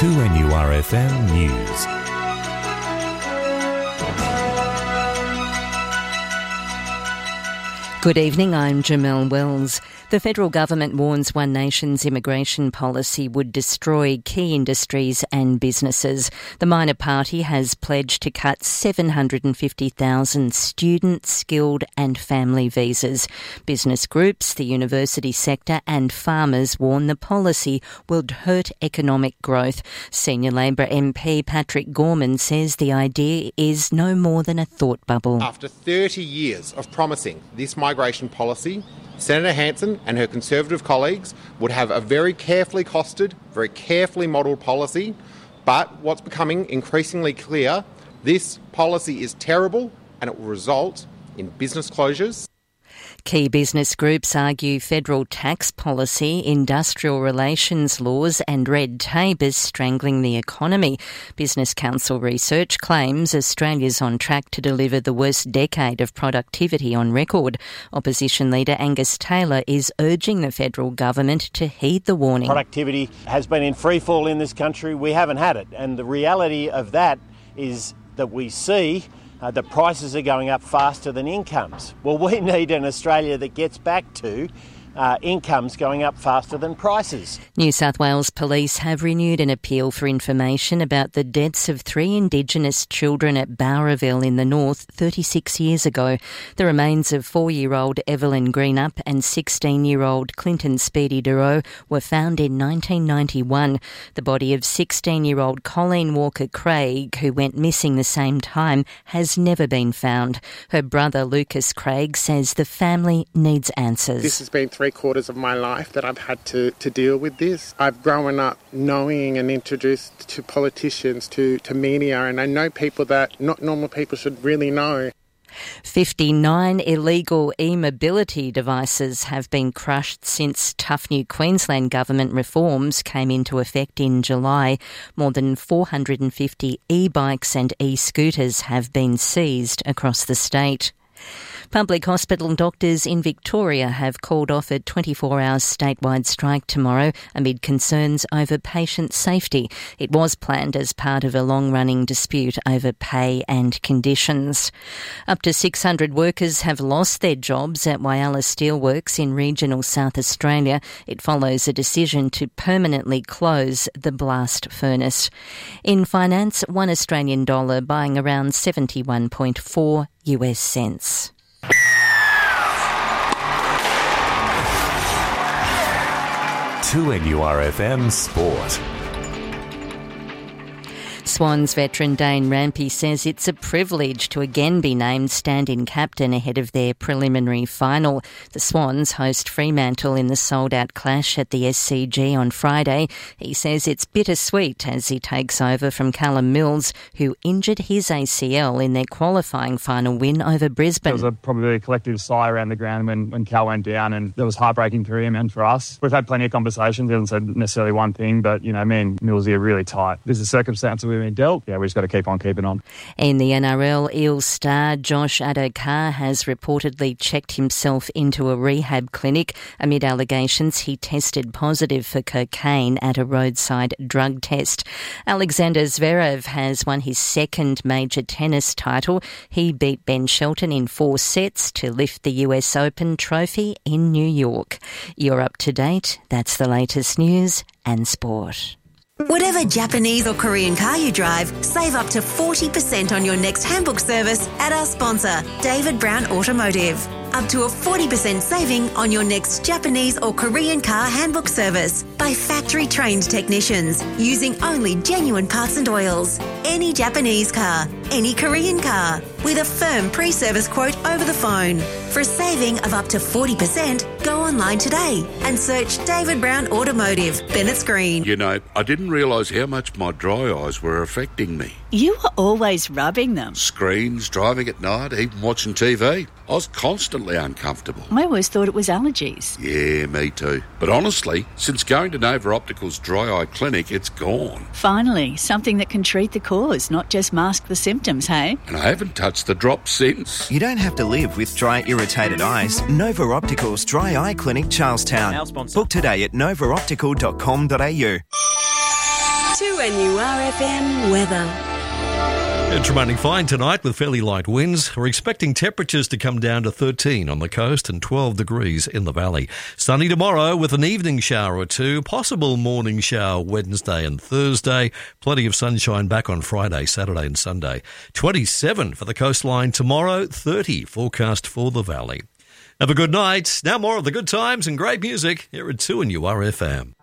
2NURFM News. Good evening, I'm Jamelle Wells. The federal government warns One Nation's immigration policy would destroy key industries and businesses. The minor party has pledged to cut 750,000 student, skilled and family visas. Business groups, the university sector and farmers warn the policy will hurt economic growth. Senior Labor MP Patrick Gorman says the idea is no more than a thought bubble. After 30 years of promising this migration policy, Senator Hanson and her Conservative colleagues would have a very carefully costed, very carefully modelled policy. But what's becoming increasingly clear, this policy is terrible and it will result in business closures. Key business groups argue federal tax policy, industrial relations laws and red tape is strangling the economy. Business Council research claims Australia's on track to deliver the worst decade of productivity on record. Opposition leader Angus Taylor is urging the federal government to heed the warning. Productivity has been in free fall in this country. We haven't had it. And the reality of that is that we see the prices are going up faster than incomes. Well, we need an Australia that gets back to incomes going up faster than prices. New South Wales Police have renewed an appeal for information about the deaths of 3 Indigenous children at Bowraville in the north 36 years ago. The remains of 4-year-old Evelyn Greenup and 16-year-old Clinton Speedy Duro were found in 1991. The body of 16-year-old Colleen Walker Craig, who went missing the same time, has never been found. Her brother Lucas Craig says the family needs answers. This has been 3/4 of my life that I've had to deal with this. I've grown up knowing and introduced to politicians, to media, and I know people that not normal people should really know. 59 illegal e-mobility devices have been crushed since tough new Queensland government reforms came into effect in July. More than 450 e-bikes and e-scooters have been seized across the state. Public hospital doctors in Victoria have called off a 24-hour statewide strike tomorrow amid concerns over patient safety. It was planned as part of a long-running dispute over pay and conditions. Up to 600 workers have lost their jobs at Whyalla Steelworks in regional South Australia. It follows a decision to permanently close the blast furnace. In finance, $1 Australian buying around 71.4 US cents. To NURFM Sport. Swans veteran Dane Rampe says it's a privilege to again be named stand-in captain ahead of their preliminary final. The Swans host Fremantle in the sold-out clash at the SCG on Friday. He says it's bittersweet as he takes over from Callum Mills, who injured his ACL in their qualifying final win over Brisbane. There was probably a collective sigh around the ground when Cal went down, and that was heartbreaking for him and for us. We've had plenty of conversations. He hasn't said necessarily one thing, but, me and Millsy are really tight. There's a circumstance we've been dealt. Yeah, we just got to keep on keeping on. In the NRL, Eels star Josh Adokar has reportedly checked himself into a rehab clinic amid allegations he tested positive for cocaine at a roadside drug test. Alexander Zverev has won his second major tennis title. He beat Ben Shelton in 4 sets to lift the US Open trophy in New York. You're up to date. That's the latest news and sport. Whatever Japanese or Korean car you drive, save up to 40% on your next handbook service at our sponsor, David Brown Automotive. Up to a 40% saving on your next Japanese or Korean car handbook service by factory-trained technicians using only genuine parts and oils. Any Japanese car, any Korean car, with a firm pre-service quote over the phone. For a saving of up to 40%, go online today and search David Brown Automotive, Bennett's Green. I didn't realise how much my dry eyes were affecting me. You were always rubbing them. Screens, driving at night, even watching TV. I was constantly uncomfortable. I always thought it was allergies. Yeah, me too. But honestly, since going to Nova Optical's dry eye clinic, it's gone. Finally, something that can treat the cause, not just mask the symptoms, hey? And I haven't touched the drops since. You don't have to live with dry, irritated eyes. Nova Optical's Dry Eye Clinic, Charlestown. Book today at novaoptical.com.au. 2NURFM weather. It's remaining fine tonight with fairly light winds. We're expecting temperatures to come down to 13 on the coast and 12 degrees in the valley. Sunny tomorrow with an evening shower or two, possible morning shower Wednesday and Thursday. Plenty of sunshine back on Friday, Saturday and Sunday. 27 for the coastline tomorrow, 30 forecast for the valley. Have a good night. Now more of the good times and great music here at 2NURFM.